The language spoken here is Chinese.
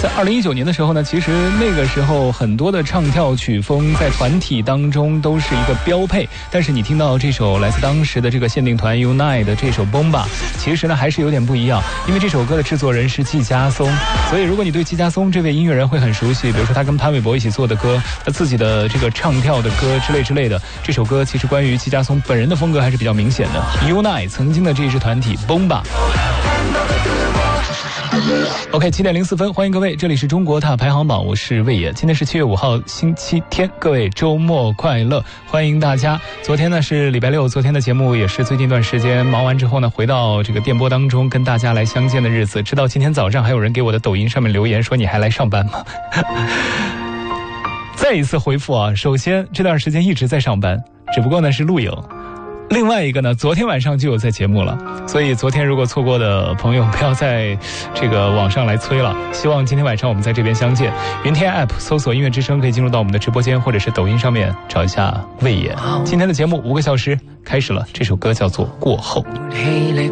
在2019年的时候呢，其实那个时候很多的唱跳曲风在团体当中都是一个标配，但是你听到这首来自当时的这个限定团 Unite 的这首 Bomba， 其实呢还是有点不一样，因为这首歌的制作人是季家松，所以如果你对季家松这位音乐人会很熟悉，比如说他跟潘玮柏一起做的歌，他自己的这个唱跳的歌之类的，这首歌其实关于季家松本人的风格还是比较明显的。Unite 曾经的这支团体 Bomba。OK， 7点04分，欢迎各位，这里是中国大排行榜，我是魏野。今天是7月5号，星期天，各位周末快乐，欢迎大家。昨天呢是礼拜六，昨天的节目也是最近一段时间忙完之后呢，回到这个电波当中跟大家来相见的日子。直到今天早上，还有人给我的抖音上面留言说你还来上班吗？再一次回复啊，首先这段时间一直在上班，只不过呢是录影。另外一个呢，昨天晚上就有在节目了，所以昨天如果错过的朋友不要在这个网上来催了，希望今天晚上我们在这边相见。云天 App 搜索音乐之声可以进入到我们的直播间，或者是抖音上面找一下魏野。今天的节目5个小时开始了，这首歌叫做过后。